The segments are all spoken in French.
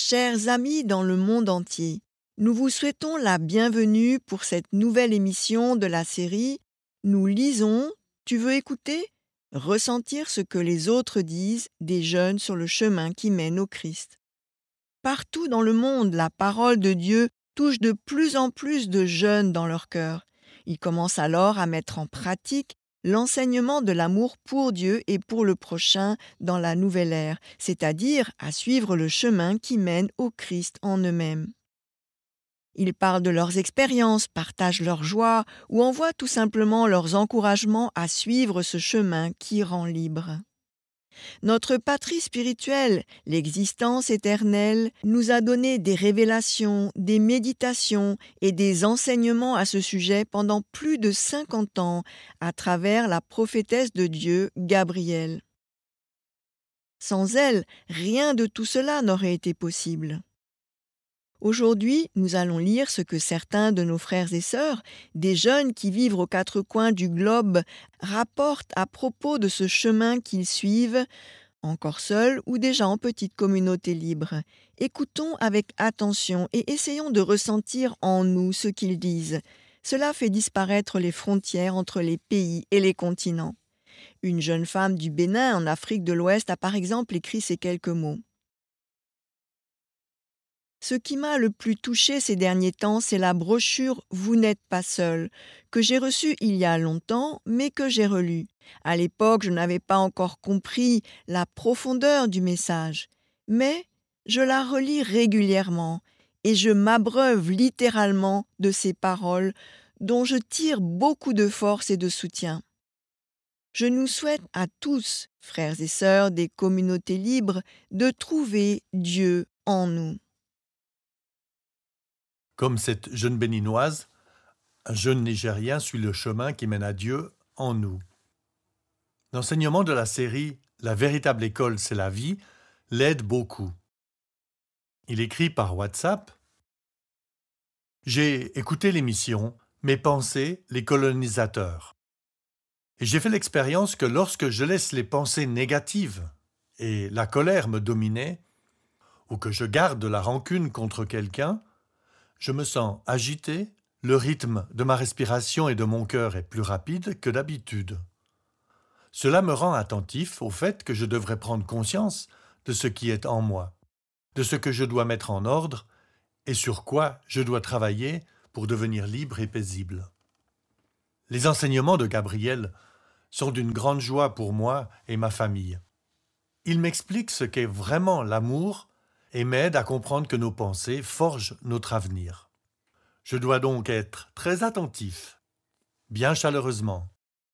Chers amis dans le monde entier, nous vous souhaitons la bienvenue pour cette nouvelle émission de la série « Nous lisons, tu veux écouter ?» Ressentir ce que les autres disent des jeunes sur le chemin qui mène au Christ. Partout dans le monde, la parole de Dieu touche de plus en plus de jeunes dans leur cœur. Ils commencent alors à mettre en pratique l'enseignement de l'amour pour Dieu et pour le prochain dans la nouvelle ère, c'est-à-dire à suivre le chemin qui mène au Christ en eux-mêmes. Ils parlent de leurs expériences, partagent leur joie ou envoient tout simplement leurs encouragements à suivre ce chemin qui rend libre. Notre patrie spirituelle, l'existence éternelle, nous a donné des révélations, des méditations et des enseignements à ce sujet pendant plus de 50 ans à travers la prophétesse de Dieu, Gabrielle. Sans elle, rien de tout cela n'aurait été possible. Aujourd'hui, nous allons lire ce que certains de nos frères et sœurs, des jeunes qui vivent aux quatre coins du globe, rapportent à propos de ce chemin qu'ils suivent, encore seuls ou déjà en petite communauté libre. Écoutons avec attention et essayons de ressentir en nous ce qu'ils disent. Cela fait disparaître les frontières entre les pays et les continents. Une jeune femme du Bénin, en Afrique de l'Ouest, a par exemple écrit ces quelques mots. Ce qui m'a le plus touché ces derniers temps, c'est la brochure « Vous n'êtes pas seul » que j'ai reçue il y a longtemps, mais que j'ai relue. À l'époque, je n'avais pas encore compris la profondeur du message. Mais je la relis régulièrement et je m'abreuve littéralement de ces paroles dont je tire beaucoup de force et de soutien. Je nous souhaite à tous, frères et sœurs des communautés libres, de trouver Dieu en nous. Comme cette jeune béninoise, un jeune Nigérien suit le chemin qui mène à Dieu en nous. L'enseignement de la série « La véritable école, c'est la vie » l'aide beaucoup. Il écrit par WhatsApp « J'ai écouté l'émission « Mes pensées, les colonisateurs ». Et j'ai fait l'expérience que lorsque je laisse les pensées négatives et la colère me dominer, ou que je garde la rancune contre quelqu'un, je me sens agité, le rythme de ma respiration et de mon cœur est plus rapide que d'habitude. Cela me rend attentif au fait que je devrais prendre conscience de ce qui est en moi, de ce que je dois mettre en ordre et sur quoi je dois travailler pour devenir libre et paisible. Les enseignements de Gabrielle sont d'une grande joie pour moi et ma famille. Ils m'expliquent ce qu'est vraiment l'amour et m'aide à comprendre que nos pensées forgent notre avenir. Je dois donc être très attentif, bien chaleureusement.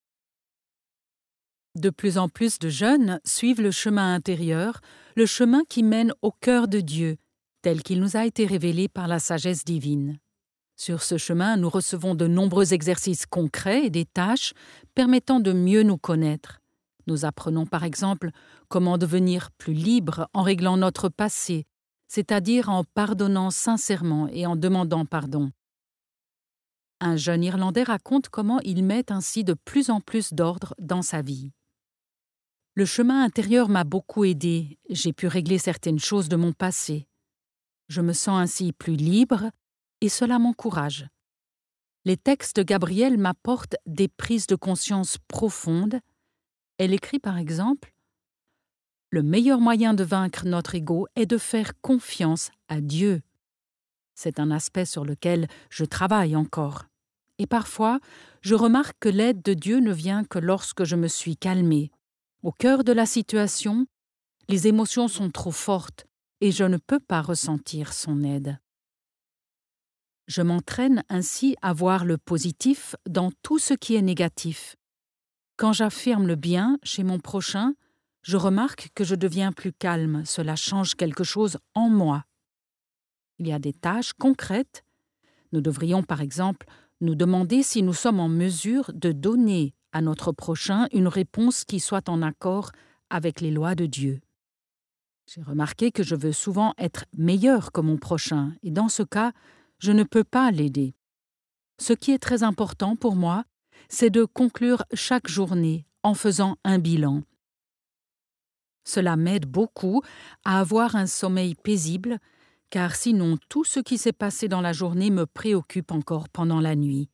De plus en plus de jeunes suivent le chemin intérieur, le chemin qui mène au cœur de Dieu, tel qu'il nous a été révélé par la sagesse divine. Sur ce chemin, nous recevons de nombreux exercices concrets et des tâches permettant de mieux nous connaître. Nous apprenons par exemple comment devenir plus libre en réglant notre passé, c'est-à-dire en pardonnant sincèrement et en demandant pardon. Un jeune Irlandais raconte comment il met ainsi de plus en plus d'ordre dans sa vie. Le chemin intérieur m'a beaucoup aidé, j'ai pu régler certaines choses de mon passé. Je me sens ainsi plus libre et cela m'encourage. Les textes de Gabrielle m'apportent des prises de conscience profondes. Elle écrit par exemple « Le meilleur moyen de vaincre notre ego est de faire confiance à Dieu. » C'est un aspect sur lequel je travaille encore. Et parfois, je remarque que l'aide de Dieu ne vient que lorsque je me suis calmée. Au cœur de la situation, les émotions sont trop fortes et je ne peux pas ressentir son aide. Je m'entraîne ainsi à voir le positif dans tout ce qui est négatif. Quand j'affirme le bien chez mon prochain, je remarque que je deviens plus calme, cela change quelque chose en moi. Il y a des tâches concrètes. Nous devrions par exemple nous demander si nous sommes en mesure de donner à notre prochain une réponse qui soit en accord avec les lois de Dieu. J'ai remarqué que je veux souvent être meilleur que mon prochain et dans ce cas, je ne peux pas l'aider. Ce qui est très important pour moi, c'est de conclure chaque journée en faisant un bilan. Cela m'aide beaucoup à avoir un sommeil paisible car sinon tout ce qui s'est passé dans la journée me préoccupe encore pendant la nuit.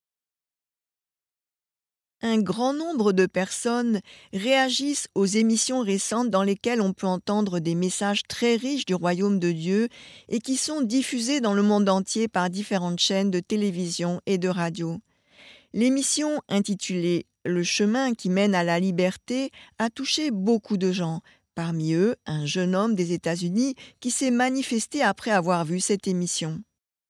Un grand nombre de personnes réagissent aux émissions récentes dans lesquelles on peut entendre des messages très riches du royaume de Dieu et qui sont diffusés dans le monde entier par différentes chaînes de télévision et de radio. L'émission intitulée « Le chemin qui mène à la liberté » a touché beaucoup de gens. Parmi eux, un jeune homme des États-Unis qui s'est manifesté après avoir vu cette émission.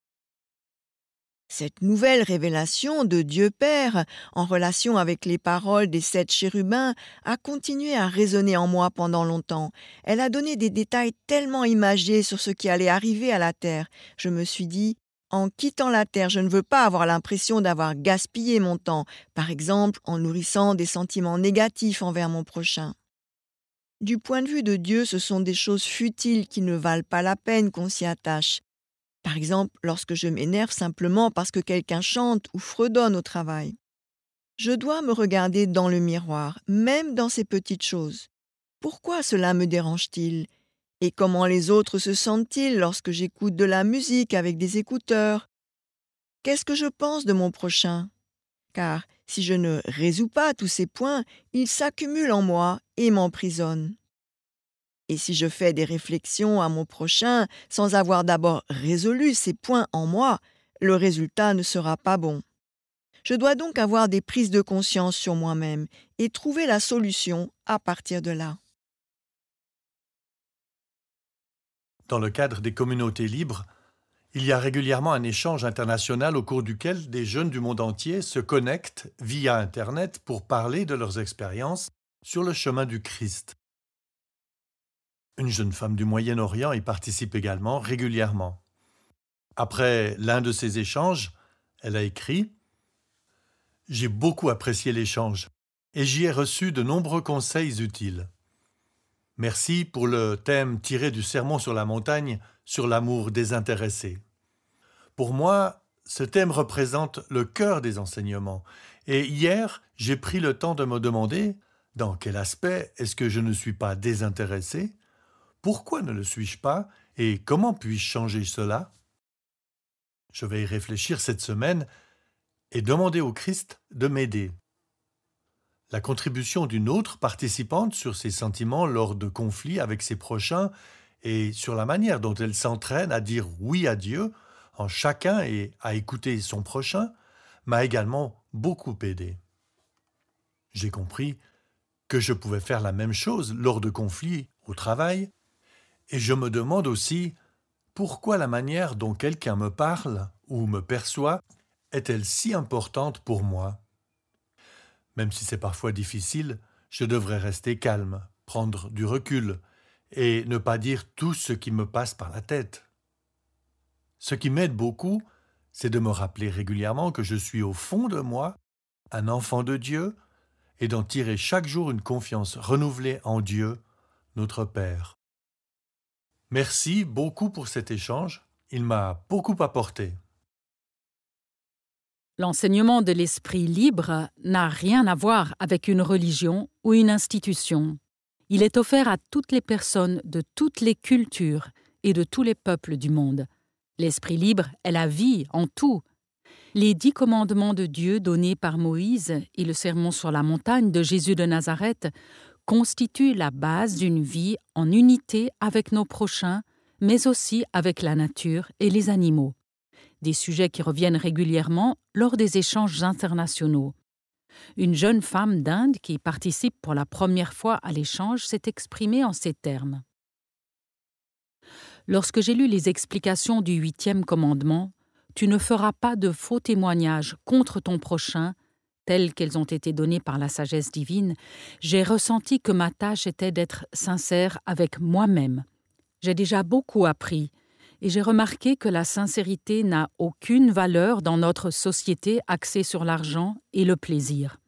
Cette nouvelle révélation de Dieu Père, en relation avec les paroles des 7 chérubins, a continué à résonner en moi pendant longtemps. Elle a donné des détails tellement imagés sur ce qui allait arriver à la terre. Je me suis dit, en quittant la terre, je ne veux pas avoir l'impression d'avoir gaspillé mon temps, par exemple en nourrissant des sentiments négatifs envers mon prochain. Du point de vue de Dieu, ce sont des choses futiles qui ne valent pas la peine qu'on s'y attache. Par exemple, lorsque je m'énerve simplement parce que quelqu'un chante ou fredonne au travail. Je dois me regarder dans le miroir, même dans ces petites choses. Pourquoi cela me dérange-t-il ? Et comment les autres se sentent-ils lorsque j'écoute de la musique avec des écouteurs ? Qu'est-ce que je pense de mon prochain ? Car si je ne résous pas tous ces points, ils s'accumulent en moi et m'emprisonnent. Et si je fais des réflexions à mon prochain sans avoir d'abord résolu ces points en moi, le résultat ne sera pas bon. Je dois donc avoir des prises de conscience sur moi-même et trouver la solution à partir de là. Dans le cadre des communautés libres, il y a régulièrement un échange international au cours duquel des jeunes du monde entier se connectent via Internet pour parler de leurs expériences sur le chemin du Christ. Une jeune femme du Moyen-Orient y participe également régulièrement. Après l'un de ces échanges, elle a écrit « J'ai beaucoup apprécié l'échange et j'y ai reçu de nombreux conseils utiles. Merci pour le thème tiré du Sermon sur la montagne sur l'amour désintéressé. Pour moi, ce thème représente le cœur des enseignements et hier, j'ai pris le temps de me demander dans quel aspect est-ce que je ne suis pas désintéressé ? Pourquoi ne le suis-je pas et comment puis-je changer cela ? Je vais y réfléchir cette semaine et demander au Christ de m'aider. » La contribution d'une autre participante sur ses sentiments lors de conflits avec ses prochains et sur la manière dont elle s'entraîne à dire oui à Dieu en chacun et à écouter son prochain m'a également beaucoup aidé. J'ai compris que je pouvais faire la même chose lors de conflits au travail et je me demande aussi pourquoi la manière dont quelqu'un me parle ou me perçoit est-elle si importante pour moi ? Même si c'est parfois difficile, je devrais rester calme, prendre du recul et ne pas dire tout ce qui me passe par la tête. Ce qui m'aide beaucoup, c'est de me rappeler régulièrement que je suis au fond de moi un enfant de Dieu et d'en tirer chaque jour une confiance renouvelée en Dieu, notre Père. Merci beaucoup pour cet échange, il m'a beaucoup apporté. L'enseignement de l'esprit libre n'a rien à voir avec une religion ou une institution. Il est offert à toutes les personnes de toutes les cultures et de tous les peuples du monde. L'esprit libre est la vie en tout. Les 10 commandements de Dieu donnés par Moïse et le sermon sur la montagne de Jésus de Nazareth constituent la base d'une vie en unité avec nos prochains, mais aussi avec la nature et les animaux. Des sujets qui reviennent régulièrement lors des échanges internationaux. Une jeune femme d'Inde qui participe pour la première fois à l'échange s'est exprimée en ces termes. Lorsque j'ai lu les explications du 8e commandement, « Tu ne feras pas de faux témoignages contre ton prochain », telles qu'elles ont été données par la sagesse divine, j'ai ressenti que ma tâche était d'être sincère avec moi-même. J'ai déjà beaucoup appris et j'ai remarqué que la sincérité n'a aucune valeur dans notre société axée sur l'argent et le plaisir.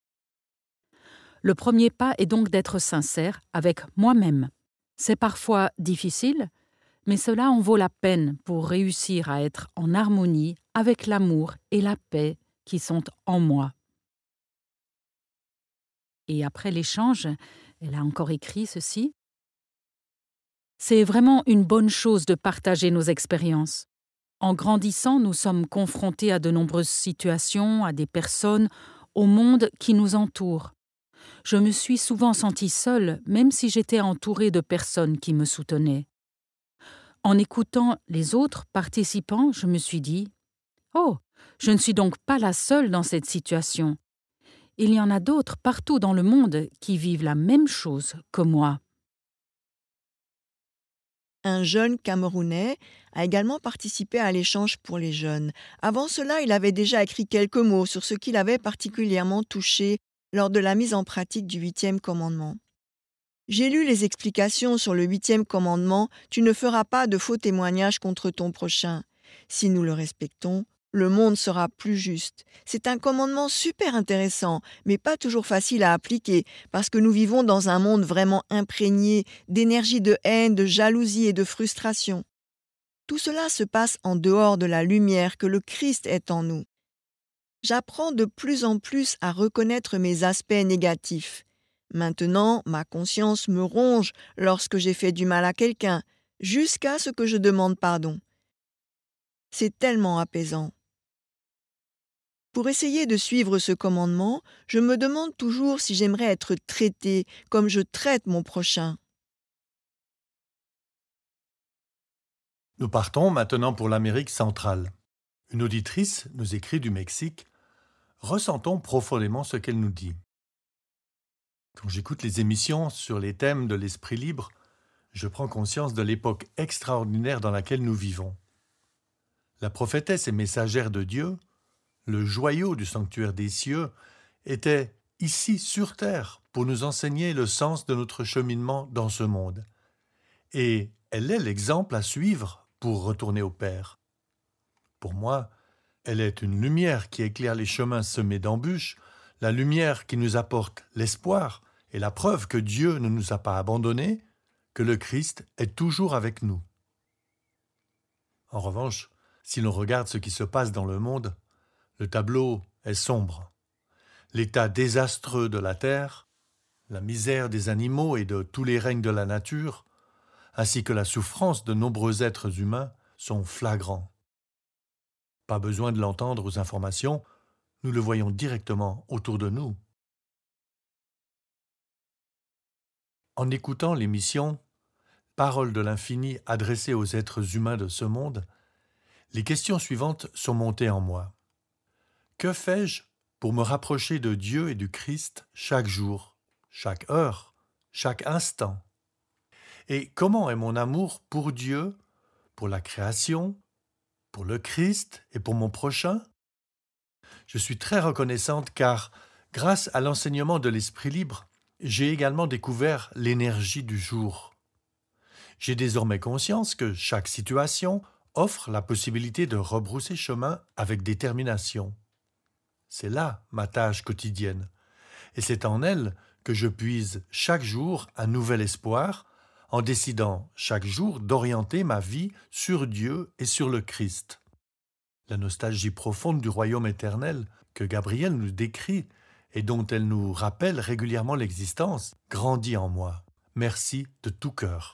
Le premier pas est donc d'être sincère avec moi-même. C'est parfois difficile, mais cela en vaut la peine pour réussir à être en harmonie avec l'amour et la paix qui sont en moi. Et après l'échange, elle a encore écrit ceci. C'est vraiment une bonne chose de partager nos expériences. En grandissant, nous sommes confrontés à de nombreuses situations, à des personnes, au monde qui nous entoure. Je me suis souvent sentie seule, même si j'étais entourée de personnes qui me soutenaient. En écoutant les autres participants, je me suis dit « Oh, je ne suis donc pas la seule dans cette situation. Il y en a d'autres partout dans le monde qui vivent la même chose que moi. » Un jeune Camerounais a également participé à l'échange pour les jeunes. Avant cela, il avait déjà écrit quelques mots sur ce qui l'avait particulièrement touché lors de la mise en pratique du 8e commandement. J'ai lu les explications sur le 8e commandement « Tu ne feras pas de faux témoignages contre ton prochain ». Si nous le respectons, le monde sera plus juste. C'est un commandement super intéressant, mais pas toujours facile à appliquer, parce que nous vivons dans un monde vraiment imprégné d'énergie de haine, de jalousie et de frustration. Tout cela se passe en dehors de la lumière que le Christ est en nous. J'apprends de plus en plus à reconnaître mes aspects négatifs. Maintenant, ma conscience me ronge lorsque j'ai fait du mal à quelqu'un, jusqu'à ce que je demande pardon. C'est tellement apaisant. Pour essayer de suivre ce commandement, je me demande toujours si j'aimerais être traité comme je traite mon prochain. Nous partons maintenant pour l'Amérique centrale. Une auditrice nous écrit du Mexique. Ressentons profondément ce qu'elle nous dit. Quand j'écoute les émissions sur les thèmes de l'esprit libre, je prends conscience de l'époque extraordinaire dans laquelle nous vivons. La prophétesse et messagère de Dieu, le joyau du sanctuaire des cieux, était ici sur terre pour nous enseigner le sens de notre cheminement dans ce monde. Et elle est l'exemple à suivre pour retourner au Père. Pour moi, elle est une lumière qui éclaire les chemins semés d'embûches, la lumière qui nous apporte l'espoir et la preuve que Dieu ne nous a pas abandonnés, que le Christ est toujours avec nous. En revanche, si l'on regarde ce qui se passe dans le monde, le tableau est sombre. L'état désastreux de la terre, la misère des animaux et de tous les règnes de la nature, ainsi que la souffrance de nombreux êtres humains sont flagrants. Pas besoin de l'entendre aux informations, nous le voyons directement autour de nous. En écoutant l'émission « Parole de l'infini adressée aux êtres humains de ce monde », les questions suivantes sont montées en moi. Que fais-je pour me rapprocher de Dieu et du Christ chaque jour, chaque heure, chaque instant? Et comment est mon amour pour Dieu, pour la création, pour le Christ et pour mon prochain? Je suis très reconnaissante car, grâce à l'enseignement de l'Esprit libre, j'ai également découvert l'énergie du jour. J'ai désormais conscience que chaque situation offre la possibilité de rebrousser chemin avec détermination. C'est là ma tâche quotidienne, et c'est en elle que je puise chaque jour un nouvel espoir, en décidant chaque jour d'orienter ma vie sur Dieu et sur le Christ. La nostalgie profonde du royaume éternel que Gabriel nous décrit et dont elle nous rappelle régulièrement l'existence grandit en moi. Merci de tout cœur.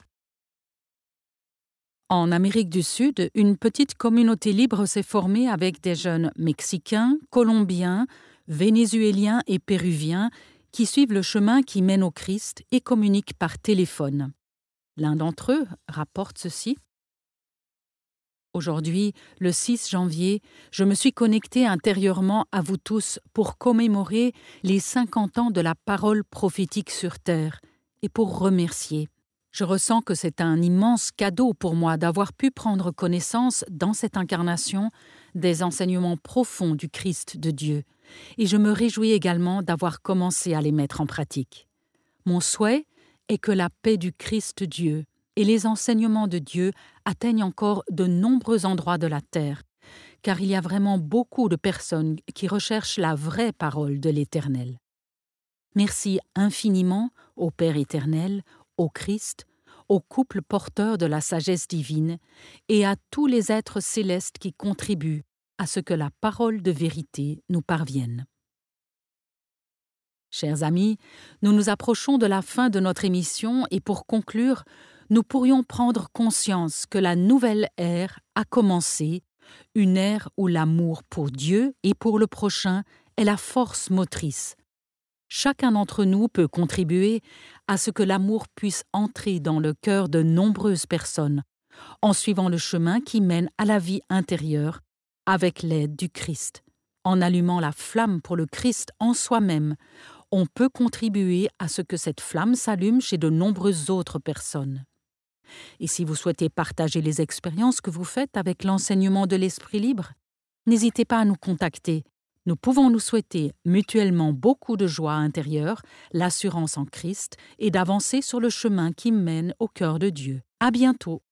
En Amérique du Sud, une petite communauté libre s'est formée avec des jeunes mexicains, colombiens, vénézuéliens et péruviens qui suivent le chemin qui mène au Christ et communiquent par téléphone. L'un d'entre eux rapporte ceci. Aujourd'hui, le 6 janvier, je me suis connecté intérieurement à vous tous pour commémorer les 50 ans de la parole prophétique sur terre et pour remercier. Je ressens que c'est un immense cadeau pour moi d'avoir pu prendre connaissance dans cette incarnation des enseignements profonds du Christ de Dieu, et je me réjouis également d'avoir commencé à les mettre en pratique. Mon souhait est que la paix du Christ Dieu et les enseignements de Dieu atteignent encore de nombreux endroits de la terre, car il y a vraiment beaucoup de personnes qui recherchent la vraie parole de l'Éternel. Merci infiniment au Père éternel, au Christ, au couple porteur de la sagesse divine et à tous les êtres célestes qui contribuent à ce que la parole de vérité nous parvienne. Chers amis, nous nous approchons de la fin de notre émission et pour conclure, nous pourrions prendre conscience que la nouvelle ère a commencé, une ère où l'amour pour Dieu et pour le prochain est la force motrice. Chacun d'entre nous peut contribuer à ce que l'amour puisse entrer dans le cœur de nombreuses personnes, en suivant le chemin qui mène à la vie intérieure, avec l'aide du Christ. En allumant la flamme pour le Christ en soi-même, on peut contribuer à ce que cette flamme s'allume chez de nombreuses autres personnes. Et si vous souhaitez partager les expériences que vous faites avec l'enseignement de l'Esprit libre, n'hésitez pas à nous contacter. Nous pouvons nous souhaiter mutuellement beaucoup de joie intérieure, l'assurance en Christ et d'avancer sur le chemin qui mène au cœur de Dieu. À bientôt!